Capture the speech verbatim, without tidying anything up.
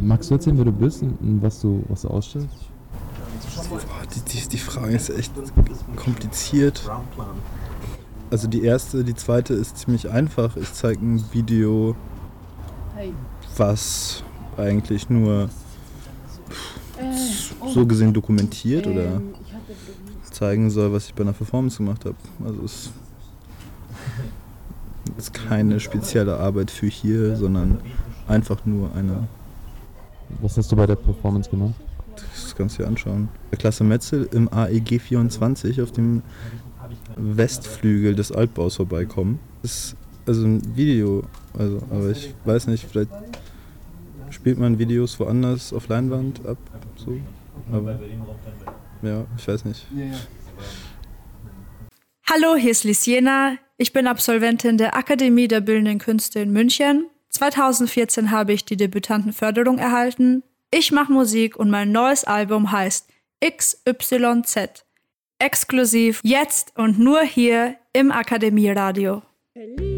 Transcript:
Magst du erzählen, wer du bist und was du, was du ausstellst? Boah, die, die, die Frage ist echt kompliziert. Also die erste, die zweite ist ziemlich einfach. Ich zeige ein Video, was eigentlich nur so gesehen dokumentiert oder zeigen soll, was ich bei einer Performance gemacht habe. Also es ist keine spezielle Arbeit für hier, sondern einfach nur eine. Was hast du bei der Performance gemacht? Das kannst du dir anschauen. Der Klasse Metzel im A E G vierundzwanzig auf dem Westflügel des Altbaus vorbeikommen. Das ist also ein Video, also, aber ich weiß nicht, vielleicht spielt man Videos woanders auf Leinwand ab, so. Aber ja, ich weiß nicht. Hallo, hier ist Lisiena. Ich bin Absolventin der Akademie der Bildenden Künste in München. zweitausendvierzehn habe ich die Debütantenförderung erhalten. Ich mache Musik und mein neues Album heißt X Y Z. Exklusiv jetzt und nur hier im Akademieradio.